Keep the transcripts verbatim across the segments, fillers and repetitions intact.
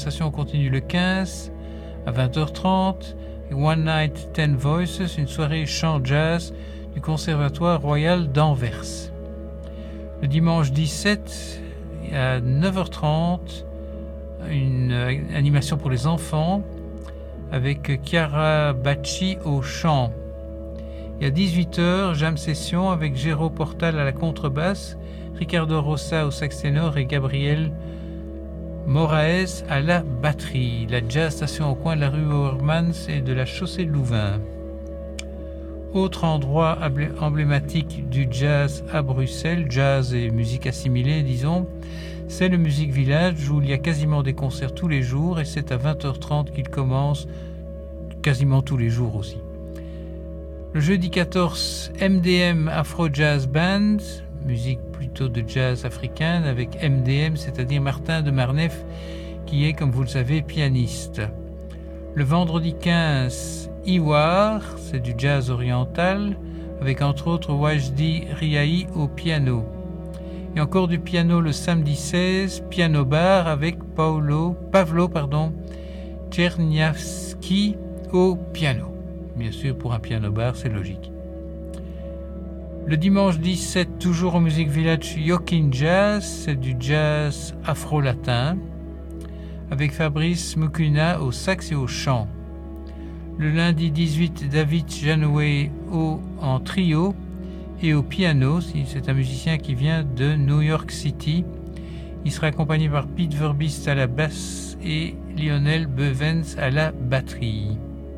On continue le quinze à vingt heures trente. One Night Ten Voices, une soirée chant jazz du Conservatoire Royal d'Anvers. Le dimanche dix-sept à neuf heures trente, une animation pour les enfants avec Chiara Bacci au chant. Et à dix-huit heures, jam session avec Géraud Portal à la contrebasse, Ricardo Rossa au sax ténor et Gabriel Moraes à la batterie. La jazz station au coin de la rue Oermans et de la chaussée de Louvain. Autre endroit emblématique du jazz à Bruxelles, jazz et musique assimilée disons, c'est le Music Village où il y a quasiment des concerts tous les jours et c'est à vingt heures trente qu'il commence quasiment tous les jours aussi. Le jeudi quatorze, M D M Afro Jazz Band, musique plutôt de jazz africaine avec M D M, c'est-à-dire Martin de Marnef, qui est, comme vous le savez, pianiste. Le vendredi quinze, Iwar, c'est du jazz oriental, avec entre autres Wajdi Riahi au piano. Et encore du piano le samedi seize, Piano Bar avec Paolo, Pavlo pardon, Czerniawski au piano. Bien sûr, pour un piano bar, c'est logique. Le dimanche dix-sept, toujours au Music Village, Yokin Jazz, c'est du jazz afro-latin, avec Fabrice Mukuna au sax et au chant. Le lundi dix-huit, David Janoué au, en trio et au piano, c'est un musicien qui vient de New York City. Il sera accompagné par Pete Verbist à la basse et Lionel Bevens à la batterie.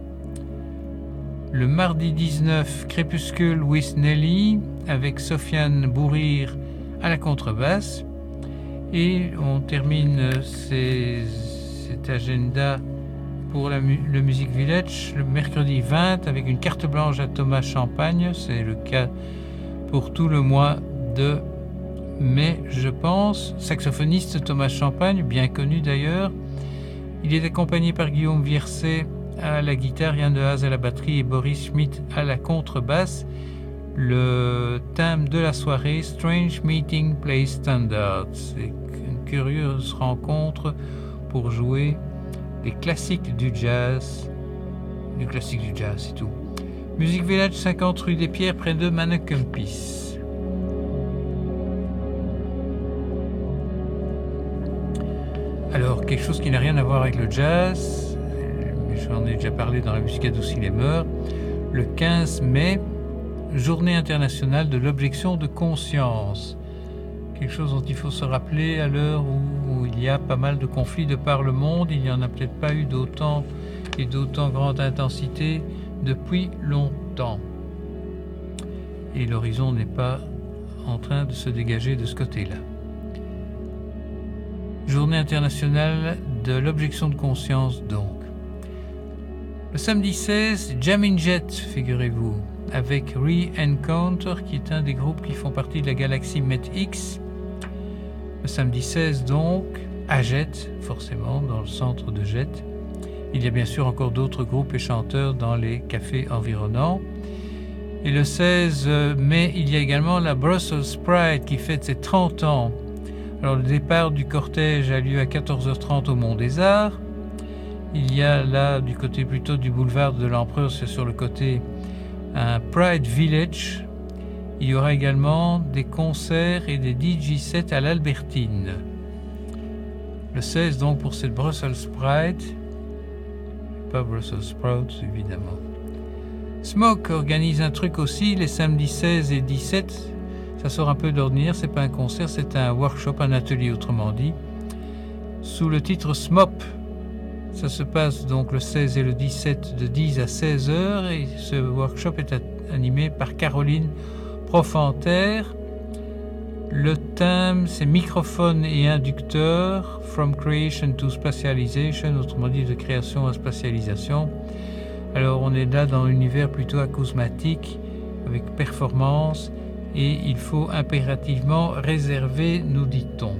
Le mardi dix-neuf, Crépuscule with Nelly avec Sofiane Bourir à la contrebasse. Et on termine ces, cet agenda pour la, le Music Village le mercredi vingt avec une carte blanche à Thomas Champagne. C'est le cas pour tout le mois de mai, je pense. Saxophoniste Thomas Champagne, bien connu d'ailleurs. Il est accompagné par Guillaume Viercet à la guitare, Yann Dehaze à la batterie et Boris Schmidt à la contrebasse. Le thème de la soirée, Strange Meeting Play Standards. C'est une curieuse rencontre pour jouer des classiques du jazz. Du classique du jazz, c'est tout. Music Village, cinquante rue des Pierres, près de Mannekumpis. Alors, quelque chose qui n'a rien à voir avec le jazz, j'en ai déjà parlé dans la musique adoucie les mœurs, le quinze mai, journée internationale de l'objection de conscience. Quelque chose dont il faut se rappeler à l'heure où, où il y a pas mal de conflits de par le monde. Il n'y en a peut-être pas eu d'autant et d'autant grande intensité depuis longtemps. Et l'horizon n'est pas en train de se dégager de ce côté-là. Journée internationale de l'objection de conscience donc. Le samedi seize, Jammin' Jet, figurez-vous, avec Re-Encounter, qui est un des groupes qui font partie de la galaxie Met X. Le samedi seize donc, à Jet, forcément, dans le centre de Jet. Il y a bien sûr encore d'autres groupes et chanteurs dans les cafés environnants. Et le seize mai, il y a également la Brussels Pride qui fête ses trente ans. Alors le départ du cortège a lieu à quatorze heures trente au Mont des Arts. Il y a là, du côté plutôt du boulevard de l'Empereur, c'est sur le côté, un Pride Village. Il y aura également des concerts et des D J sets à l'Albertine. Le seize donc pour cette Brussels Pride, pas Brussels Sprouts évidemment. Smoke organise un truc aussi les samedis seize et dix-sept. Ça sort un peu d'ordinaire, c'est pas un concert, c'est un workshop, un atelier autrement dit, sous le titre Smop. Ça se passe donc le seize et le dix-sept de dix à seize heures et ce workshop est animé par Caroline Profanter. Le thème c'est microphone et inducteur, from creation to spatialization, autrement dit de création à spatialisation. Alors on est là dans l'univers plutôt acousmatique avec performance et il faut impérativement réserver, nous dit-on.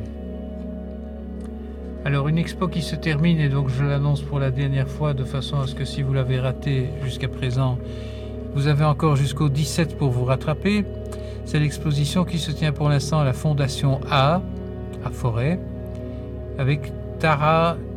Alors une expo qui se termine et donc je l'annonce pour la dernière fois de façon à ce que si vous l'avez raté jusqu'à présent, vous avez encore jusqu'au dix-sept pour vous rattraper. C'est l'exposition qui se tient pour l'instant à la Fondation A, à Forêt, avec Tara